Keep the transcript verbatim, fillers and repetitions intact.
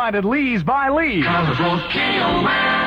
find at Lee's by Lee. Colorful K O L.